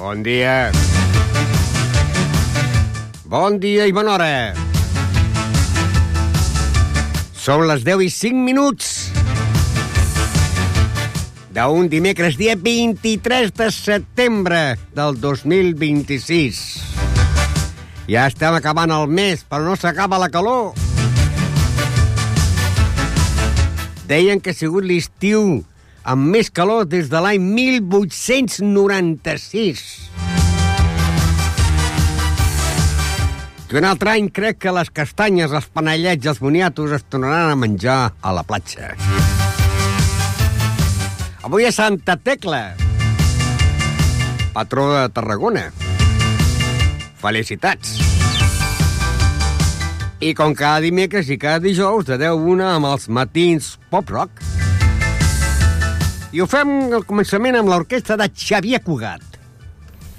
Bon dia. Bon dia i bona hora. Són les 10:05 d'un dimecres, dia 23 de setembre del 2026. Ja estem acabant el mes, però no s'acaba la calor. Deien que ha sigut l'estiu amb més calor des de l'any 1896. I un altre any crec que les castanyes, els panellets i els boniatos es tornaran a menjar a la platja. Avui és Santa Tecla, patró de Tarragona. Felicitats. I com cada dimecres i cada dijous de 10 a 1 amb els matins pop-rock. I ho fem al començament amb l'orquestra de Xavier Cugat.